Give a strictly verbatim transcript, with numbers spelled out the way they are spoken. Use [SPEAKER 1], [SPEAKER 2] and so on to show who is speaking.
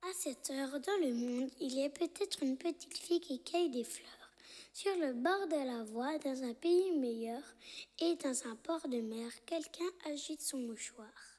[SPEAKER 1] À cette heure, dans le monde, il y a peut-être une petite fille qui cueille des fleurs. Sur le bord de la voie, dans un pays meilleur et dans un port de mer, quelqu'un agite son mouchoir.